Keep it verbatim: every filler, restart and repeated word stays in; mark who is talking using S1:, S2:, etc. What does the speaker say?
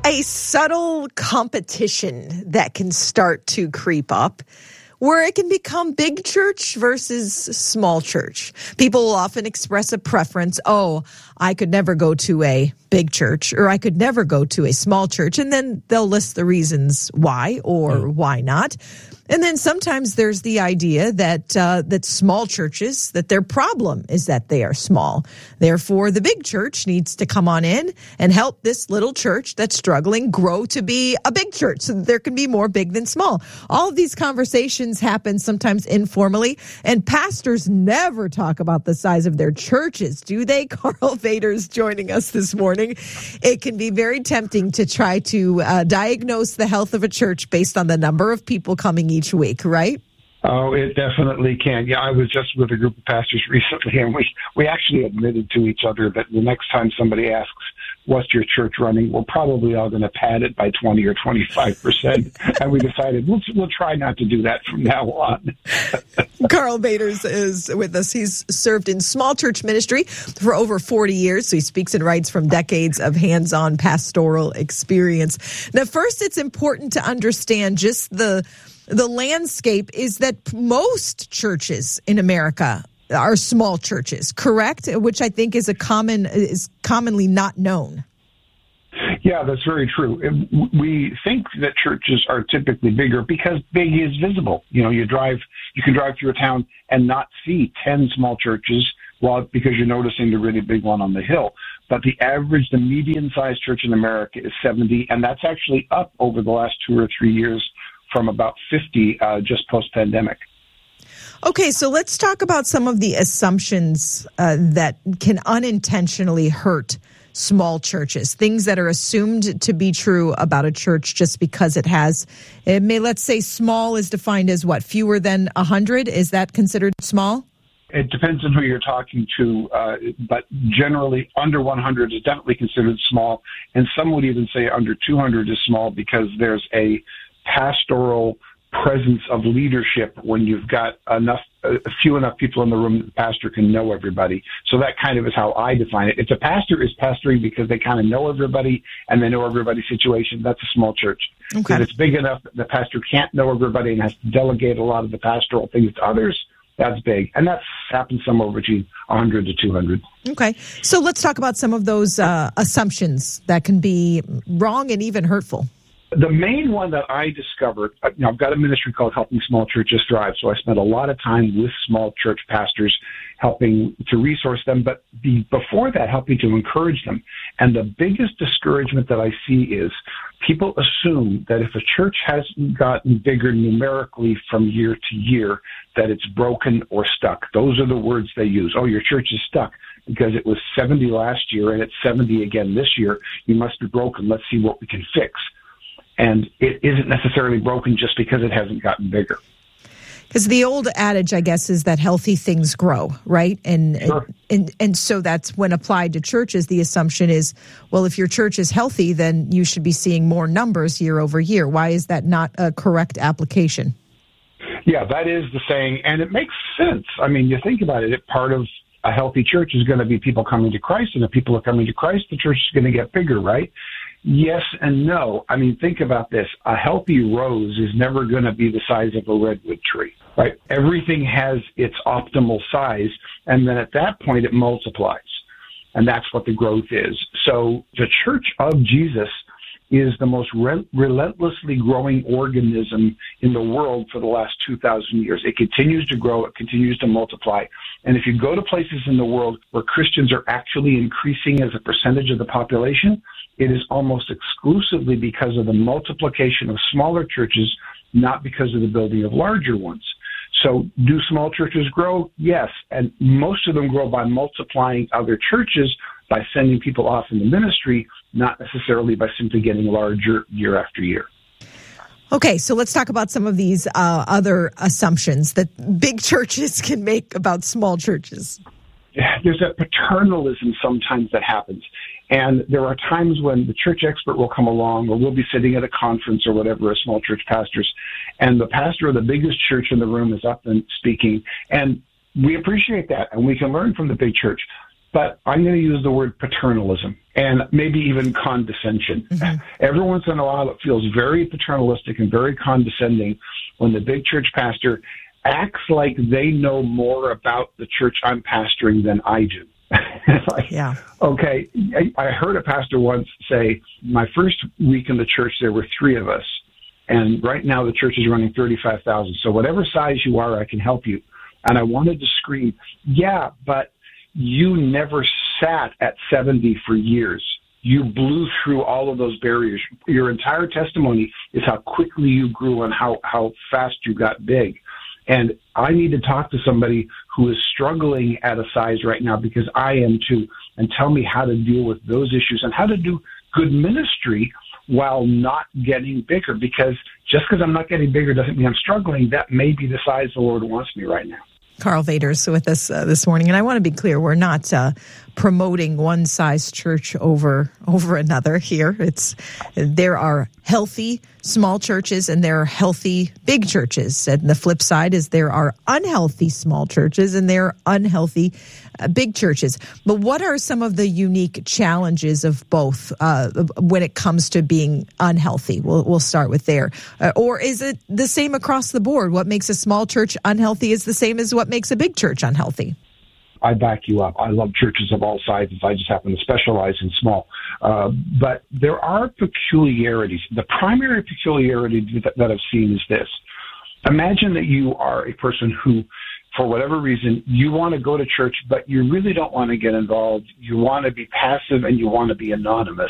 S1: a subtle competition that can start to creep up, where it can become big church versus small church. People will often express a preference. Oh, I could never go to a big church, or I could never go to a small church. And then they'll list the reasons why or mm. why not. And then sometimes there's the idea that uh, that small churches, that their problem is that they are small. Therefore, the big church needs to come on in and help this little church that's struggling grow to be a big church so that there can be more big than small. All of these conversations happen sometimes informally, and pastors never talk about the size of their churches, do they? Karl Vaters joining us this morning. It can be very tempting to try to uh, diagnose the health of a church based on the number of people coming each week, right?
S2: Oh, it definitely can. Yeah, I was just with a group of pastors recently, and we, we actually admitted to each other that the next time somebody asks, what's your church running, we're probably all going to pad it by twenty or twenty-five percent. And we decided we'll, we'll try not to do that from now on.
S1: Karl Vaters is with us. He's served in small church ministry for over forty years, so he speaks and writes from decades of hands-on pastoral experience. Now, first, it's important to understand just the The landscape is that most churches in America are small churches, correct? Which I think is a common is commonly not known.
S2: Yeah, that's very true. We think that churches are typically bigger because big is visible. You know, you drive, you can drive through a town and not see ten small churches, well, because you're noticing the really big one on the hill. But the average, the median-sized church in America is seventy, and that's actually up over the last two or three years from about fifty uh, just post-pandemic.
S1: Okay, so let's talk about some of the assumptions uh, that can unintentionally hurt small churches, things that are assumed to be true about a church just because it has, it may, let's say small is defined as what, fewer than one hundred? Is that considered small?
S2: It depends on who you're talking to, uh, but generally under one hundred is definitely considered small, and some would even say under two hundred is small because there's a pastoral presence of leadership when you've got enough, a few enough people in the room that the pastor can know everybody. So that kind of is how I define it. If the pastor is pastoring because they kind of know everybody and they know everybody's situation, that's a small church.
S1: Okay.
S2: If it's big enough that the pastor can't know everybody and has to delegate a lot of the pastoral things to others, that's big. And that's happened somewhere between one hundred to two hundred.
S1: Okay. So let's talk about some of those uh, assumptions that can be wrong and even hurtful.
S2: The main one that I discovered, you know, I've got a ministry called Helping Small Churches Thrive, so I spent a lot of time with small church pastors helping to resource them, but be, before that, helping to encourage them. And the biggest discouragement that I see is people assume that if a church hasn't gotten bigger numerically from year to year, that it's broken or stuck. Those are the words they use. Oh, your church is stuck because it was seventy last year and it's seventy again this year. You must be broken. Let's see what we can fix. And it isn't necessarily broken just because it hasn't gotten bigger.
S1: Because the old adage, I guess, is that healthy things grow, right? And,
S2: sure.
S1: and and so that's when applied to churches, the assumption is, well, if your church is healthy, then you should be seeing more numbers year over year. Why is that not a correct application?
S2: Yeah, that is the saying, and it makes sense. I mean, you think about it, it part of a healthy church is going to be people coming to Christ, and if people are coming to Christ, the church is going to get bigger, right? Yes and no. I mean, think about this. A healthy rose is never going to be the size of a redwood tree, right? Everything has its optimal size, and then at that point it multiplies. And that's what the growth is. So the Church of Jesus is the most re- relentlessly growing organism in the world for the last two thousand years. It continues to grow. It continues to multiply. And if you go to places in the world where Christians are actually increasing as a percentage of the population, it is almost exclusively because of the multiplication of smaller churches, not because of the building of larger ones. So do small churches grow? Yes. And most of them grow by multiplying other churches, by sending people off in the ministry, not necessarily by simply getting larger year after year.
S1: Okay, so let's talk about some of these uh, other assumptions that big churches can make about small churches.
S2: There's a paternalism sometimes that happens. And there are times when the church expert will come along, or we'll be sitting at a conference or whatever, as small church pastors, and the pastor of the biggest church in the room is up and speaking. And we appreciate that, and we can learn from the big church. but I'm going to use the word paternalism and maybe even condescension. Mm-hmm. Every once in a while, it feels very paternalistic and very condescending when the big church pastor acts like they know more about the church I'm pastoring than I do. Like, yeah. Okay, I, I heard a pastor once say, my first week in the church, there were three of us. And right now the church is running thirty-five thousand. So whatever size you are, I can help you. And I wanted to scream, yeah, but you never sat at seventy for years. You blew through all of those barriers. Your entire testimony is how quickly you grew and how, how fast you got big. And I need to talk to somebody who is struggling at a size right now, because I am too, and tell me how to deal with those issues and how to do good ministry while not getting bigger. Because just because I'm not getting bigger doesn't mean I'm struggling. That may be the size the Lord wants me right now.
S1: Karl Vaters with us uh, this morning. And I want to be clear, we're not uh, promoting one size church over over another here. It's there are healthy small churches and there are healthy big churches. And the flip side is there are unhealthy small churches and there are unhealthy uh, big churches. But what are some of the unique challenges of both uh, when it comes to being unhealthy? We'll, we'll start with there. Uh, or is it the same across the board? What makes a small church unhealthy is the same as what makes a big church unhealthy?
S2: I back you up. I love churches of all sizes. I just happen to specialize in small. Uh, but there are peculiarities. The primary peculiarity that, that I've seen is this. Imagine that you are a person who, for whatever reason, you want to go to church, but you really don't want to get involved. You want to be passive and you want to be anonymous.